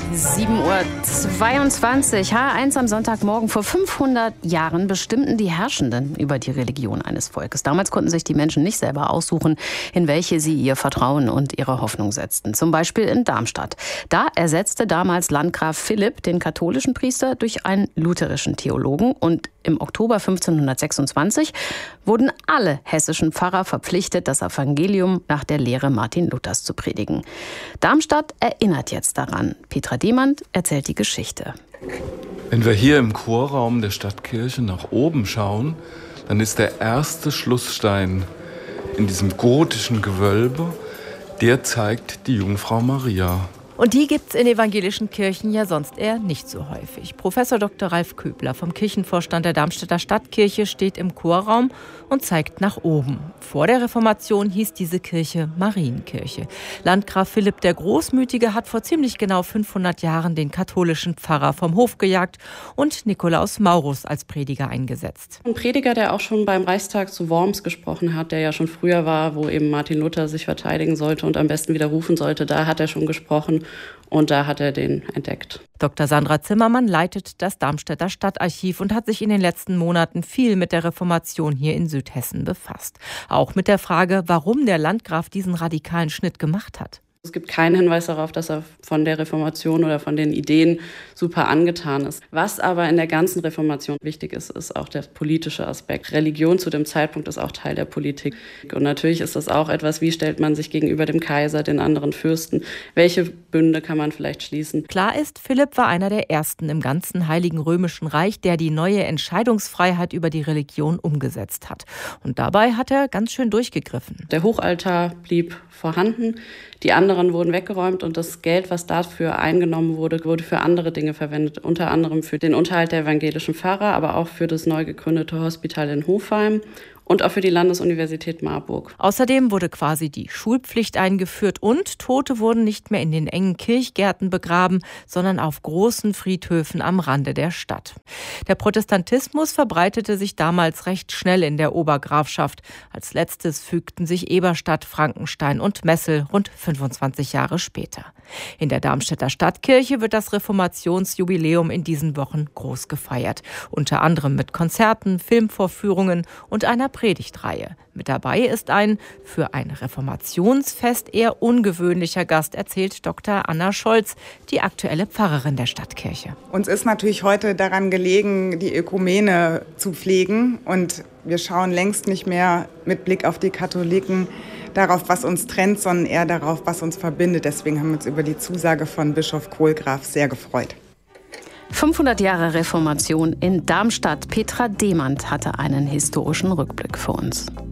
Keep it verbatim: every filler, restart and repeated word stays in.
sieben Uhr zweiundzwanzig, H eins am Sonntagmorgen. Vor fünfhundert Jahren bestimmten die Herrschenden über die Religion eines Volkes. Damals konnten sich die Menschen nicht selber aussuchen, in welche sie ihr Vertrauen und ihre Hoffnung setzten. Zum Beispiel in Darmstadt. Da ersetzte damals Landgraf Philipp den katholischen Priester durch einen lutherischen Theologen. Und im Oktober fünfzehnhundertsechsundzwanzig wurden alle hessischen Pfarrer verpflichtet, das Evangelium nach der Lehre Martin Luthers zu predigen. Darmstadt erinnert jetzt daran. Petra Demand erzählt die Geschichte. Wenn wir hier im Chorraum der Stadtkirche nach oben schauen, dann ist der erste Schlussstein in diesem gotischen Gewölbe, der zeigt die Jungfrau Maria. Und die gibt's in evangelischen Kirchen ja sonst eher nicht so häufig. Professor Doktor Ralf Köbler vom Kirchenvorstand der Darmstädter Stadtkirche steht im Chorraum und zeigt nach oben. Vor der Reformation hieß diese Kirche Marienkirche. Landgraf Philipp der Großmütige hat vor ziemlich genau fünfhundert Jahren den katholischen Pfarrer vom Hof gejagt und Nikolaus Maurus als Prediger eingesetzt. Ein Prediger, der auch schon beim Reichstag zu Worms gesprochen hat, der ja schon früher war, wo eben Martin Luther sich verteidigen sollte und am besten widerrufen sollte, da hat er schon gesprochen. Und da hat er den entdeckt. Doktor Sandra Zimmermann leitet das Darmstädter Stadtarchiv und hat sich in den letzten Monaten viel mit der Reformation hier in Südhessen befasst. Auch mit der Frage, warum der Landgraf diesen radikalen Schnitt gemacht hat. Es gibt keinen Hinweis darauf, dass er von der Reformation oder von den Ideen super angetan ist. Was aber in der ganzen Reformation wichtig ist, ist auch der politische Aspekt. Religion zu dem Zeitpunkt ist auch Teil der Politik. Und natürlich ist das auch etwas, wie stellt man sich gegenüber dem Kaiser, den anderen Fürsten, welche Bünde kann man vielleicht schließen. Klar ist, Philipp war einer der ersten im ganzen Heiligen Römischen Reich, der die neue Entscheidungsfreiheit über die Religion umgesetzt hat. Und dabei hat er ganz schön durchgegriffen. Der Hochaltar blieb vorhanden. Die anderen wurden weggeräumt und das Geld, was dafür eingenommen wurde, wurde für andere Dinge verwendet. Unter anderem für den Unterhalt der evangelischen Pfarrer, aber auch für das neu gegründete Hospital in Hofheim. Und auch für die Landesuniversität Marburg. Außerdem wurde quasi die Schulpflicht eingeführt und Tote wurden nicht mehr in den engen Kirchgärten begraben, sondern auf großen Friedhöfen am Rande der Stadt. Der Protestantismus verbreitete sich damals recht schnell in der Obergrafschaft. Als letztes fügten sich Eberstadt, Frankenstein und Messel rund fünfundzwanzig Jahre später. In der Darmstädter Stadtkirche wird das Reformationsjubiläum in diesen Wochen groß gefeiert. Unter anderem mit Konzerten, Filmvorführungen und einer Predigtreihe. Mit dabei ist ein für ein Reformationsfest eher ungewöhnlicher Gast, erzählt Doktor Anna Scholz, die aktuelle Pfarrerin der Stadtkirche. Uns ist natürlich heute daran gelegen, die Ökumene zu pflegen. Und wir schauen längst nicht mehr mit Blick auf die Katholiken darauf, was uns trennt, sondern eher darauf, was uns verbindet. Deswegen haben wir uns über die Zusage von Bischof Kohlgraf sehr gefreut. fünfhundert Jahre Reformation in Darmstadt. Petra Demand hatte einen historischen Rückblick für uns.